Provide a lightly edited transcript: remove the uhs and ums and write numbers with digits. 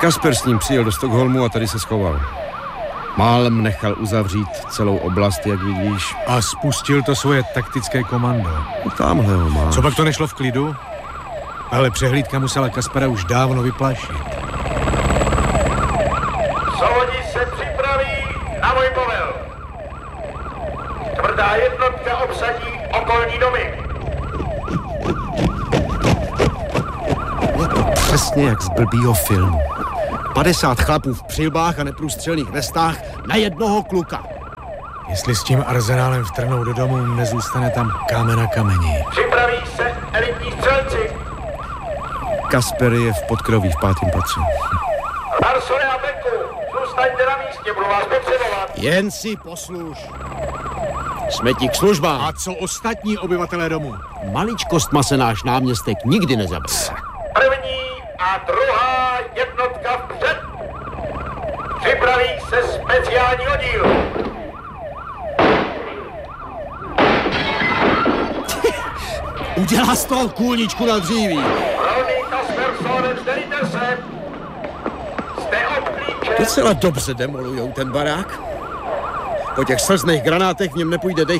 Kasper s ním přijel do Stockholmu a tady se schoval. Málem nechal uzavřít celou oblast, jak vidíš. A spustil to svoje taktické komando. No, tamhle ho máš. Co pak to nešlo v klidu? Ale přehlídka musela Kaspera už dávno vyplašit. Solodi se připraví na můj povel. Tvrdá jednotka obsadí okolní domy. Je to přesně jak z blbýho filmu. 50 chlapů v přilbách a neprůstřelných vestách na jednoho kluka. Jestli s tím arzenálem vtrhnou do domu, nezůstane tam kámen na kameni. Připraví se elitní střelci. Kasper je v podkroví v 5. patře. Larsone a Beku, zůstaňte na místě, budu vás potřebovat. Jen si posluš. Jsme ti k službám. A co ostatní obyvatelé domu? Maličkostma se náš náměstek nikdy nezabere. První a druhá jednotka vpřed. Připraví se speciální oddíl. Udělá z toho kůlničku na dříví. Rolný Kasper Sorenc, dejte se. Jste obklíčen. Docela dobře demolujou ten barák. Po těch slzných granátech v něm nepůjde dech